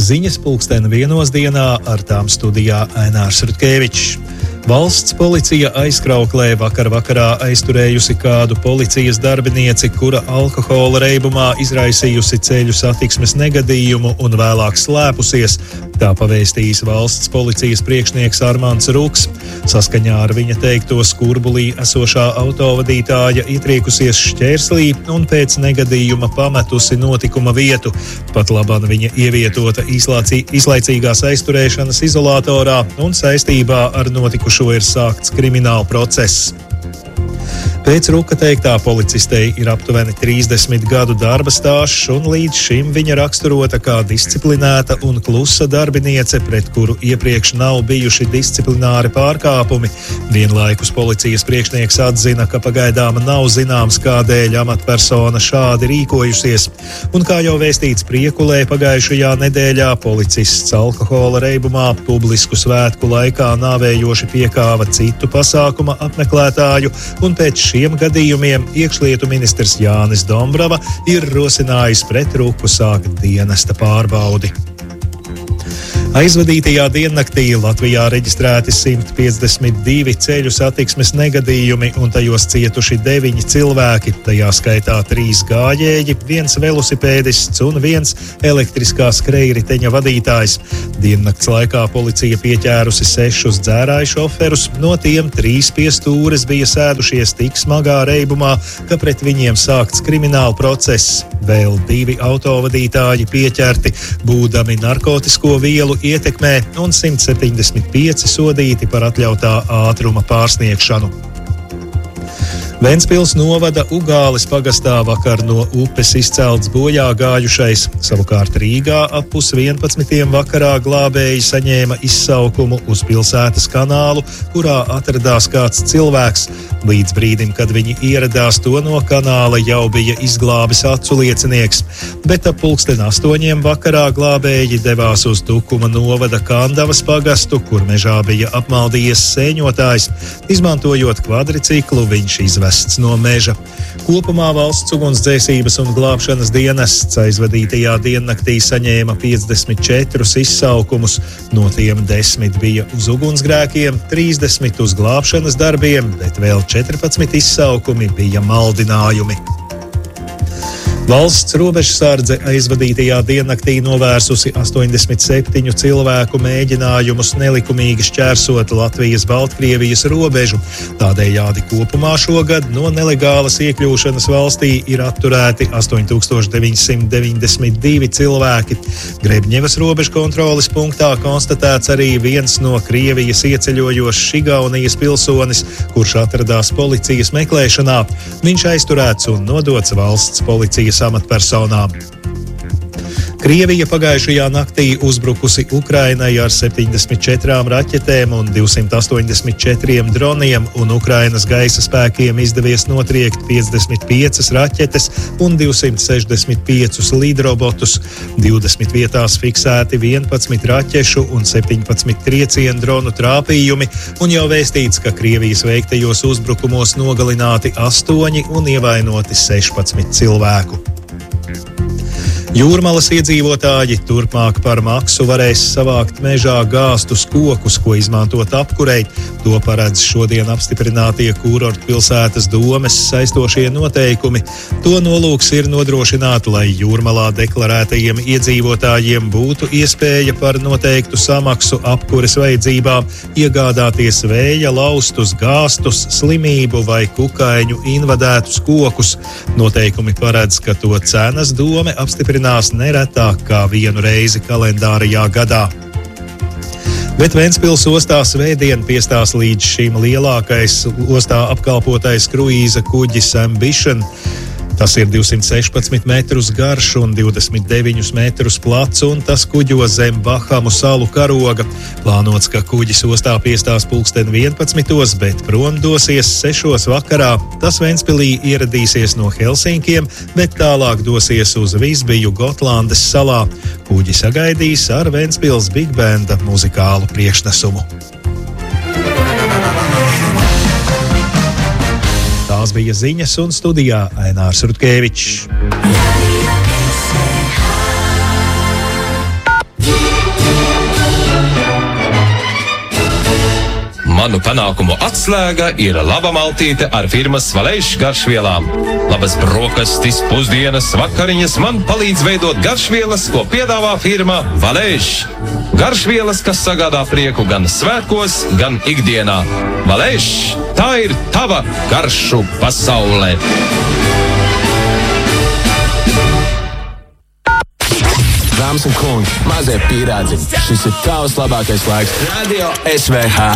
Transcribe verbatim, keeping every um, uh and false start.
Ziņas pulksteni vienos dienā, ar tām studijā Ainārs Rutkevičs. Valsts policija aizkrauklē vakar vakarā aizturējusi kādu policijas darbinieci, kura alkohola reibumā izraisījusi ceļu satiksmes negadījumu un vēlāk slēpusies. Tā pavēstījis valsts policijas priekšnieks Armands Ruks. Saskaņā ar viņa teikto Skurbulī esošā autovadītāja ietriekusies šķērslī un pēc negadījuma pametusi notikuma vietu. Pat labāk viņa ievietota izlācī, izlaicīgās aizturēšanas izolatorā un saistībā ar notikušo ir sākts krimināla process. Pēc Ruka teiktā policistei ir aptuveni trīsdesmit gadu darba stāžs, un līdz šim viņa raksturota kā disciplinēta un klusa darbiniece, pret kuru iepriekš nav bijuši disciplināri pārkāpumi. Vienlaikus policijas priekšnieks atzina, ka pagaidām nav zināms, kādēļ amatpersona šādi rīkojusies. Un kā jau vēstīts Priekulē pagājušajā nedēļā, policists alkohola reibumā publisku svētku laikā nāvējoši piekāva citu pasākuma apmeklētāju, un pēc šiem gadījumiem iekšlietu ministrs Jānis Dombrava ir rosinājis pret Ruku sākt dienesta pārbaudi. Aizvadītajā diennaktī Latvijā reģistrēti simt piecdesmit divi ceļu satiksmes negadījumi un tajos cietuši deviņi cilvēki, tajā skaitā trīs gājēji, viens velosipēdists un viens elektriskā skrejriteņa vadītājs. Diennakts laikā policija pieķērusi sešus dzērāju šoferus, no tiem trīs pie stūres bija sēdušies tik smagā reibumā, ka pret viņiem sākts krimināla process. Vēl divi autovadītāji pieķerti, būdami narkotisko vielu ietekmē, un simt septiņdesmit pieci sodīti par atļautā ātruma pārsniegšanu. Ventspils novada Ugāles pagastā vakar no upes izcelts bojā gājušais. Savukārt Rīgā ap pus vienpadsmitiem vakarā glābēji saņēma izsaukumu uz pilsētas kanālu, kurā atradās kāds cilvēks. Līdz brīdim, kad viņi ieradās, to no kanāla jau bija izglābis acu liecinieks. Bet ap pulksten astoņiem vakarā glābēji devās uz Tukuma novada Kandavas pagastu, kur mežā bija apmaldījies sēņotājs. Izmantojot kvadriciklu, viņš izvests no meža. Kopumā valsts ugunsdzēsības un glābšanas dienests aizvadītajā diennaktī saņēma piecdesmit četrus izsaukumus, no tiem desmit bija uz ugunsgrēkiem, trīsdesmit uz glābšanas darbiem, bet vēl četrpadsmit izsaukumi bija maldinājumi. Valsts robežsardze aizvadītajā diennaktī novērsusi astoņdesmit septiņu cilvēku mēģinājumus nelikumīgi šķērsot Latvijas-Baltkrievijas robežu. Tādējādi kopumā šogad no nelegālas iekļūšanas valstī ir atturēti astoņi tūkstoši deviņi simti deviņdesmit divi cilvēki. Grebņevas robežkontroles punktā konstatēts arī viens no Krievijas ieceļojošs Igaunijas pilsonis, kurš atradās policijas meklēšanā. Viņš aizturēts un nodots valsts policijas amatpersonām. Krievija pagājušajā naktī uzbrukusi Ukrainai ar septiņdesmit četrām raķetēm un divsimt astoņdesmit četriem droniem, un Ukrainas gaisa spēkiem izdevies notriekt piecdesmit piecas raķetes un divsimt sešdesmit piecus lidrobotus. divdesmit vietās fiksēti vienpadsmit raķešu un septiņpadsmit triecienu dronu trāpījumi, un jau vēstīts, ka Krievijas veiktajos uzbrukumos nogalināti astoņi un ievainoti sešpadsmit cilvēku. Jūrmalas iedzīvotāji turpmāk par maksu varēs savākt mežā gāstus kokus, ko izmantot apkurei. To paredz šodien apstiprinātie kurortpilsētas domes saistošie noteikumi. To nolūks ir nodrošināt, lai Jūrmalā deklarētajiem iedzīvotājiem būtu iespēja par noteiktu samaksu apkures vajadzībām iegādāties vēja laustus, gāstus, slimību vai kukaiņu invadētus kokus. Noteikumi paredz, ka to cenas dome apstiprinās neretāk kā vienu reizi kalendārajā gadā. Bet Ventspils ostā svētdien piestās līdz šim lielākais ostā apkalpotais kruīza kuģis Ambition. Tas ir divsimt sešpadsmit metrus garš un divdesmit deviņus metrus plats, un tas kuģo zem Bahamu salu karoga. Plānots, ka kuģis ostā piestās pulksten vienpadsmitos, bet prom dosies sešos vakarā. Tas Ventspilī ieradīsies no Helsinkiem, bet tālāk dosies uz Visbiju Gotlandes salā. Kuģi sagaidīs ar Ventspils Big Banda muzikālu priekšnesumu. Tās bija ziņas, un studijā Ainārs Rutkevičs. Manu panākumu atslēga ir laba maltīte ar firmas Valēš garšvielām. Labas brokastis, pusdienas, vakariņas man palīdz veidot garšvielas, ko piedāvā firma Valēš. Garšvielas, kas sagādā prieku gan svētkos, gan ikdienā. Valēš, tā ir tava garšu pasaulē. Dāmas un kungi, mazie pīrādzi, šis ir tavs labākais laiks. Radio S V H.